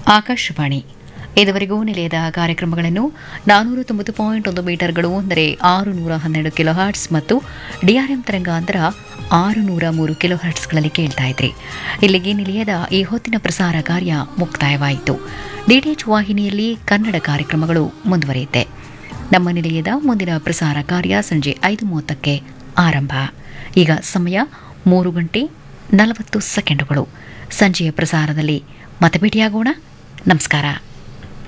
ಆಕಾಶವಾಣಿ ಇದುವರೆಗೂ ನಿಲಯದ ಕಾರ್ಯಕ್ರಮಗಳನ್ನು 490.1 ಮೀಟರ್ಗಳು ಅಂದರೆ 612 ಕಿಲೋಹರ್ಟ್ಸ್ ಮತ್ತು ಡಿಆರ್ಎಂ ತರಂಗಾಂತರ 603 ಕಿಲೋಹರ್ಟ್ಸ್ಗಳಲ್ಲಿ ಕೇಳ್ತಾ ಇದ್ರಿ. ಇಲ್ಲಿಗೆ ನಿಲಯದ ಈ ಹೊತ್ತಿನ ಪ್ರಸಾರ ಕಾರ್ಯ ಮುಕ್ತಾಯವಾಯಿತು. ಡಿಟಿಎಚ್ ವಾಹಿನಿಯಲ್ಲಿ ಕನ್ನಡ ಕಾರ್ಯಕ್ರಮಗಳು ಮುಂದುವರಿಯುತ್ತೆ. ನಮ್ಮ ನಿಲಯದ ಮುಂದಿನ ಪ್ರಸಾರ ಕಾರ್ಯ ಸಂಜೆ 5:30ಕ್ಕೆ ಆರಂಭ. ಈಗ ಸಮಯ 3:40 ಸಂಜೆಯ ಪ್ರಸಾರದಲ್ಲಿ ಮತ್ತೆ ಭೇಟಿಯಾಗೋಣ. ನಮಸ್ಕಾರ.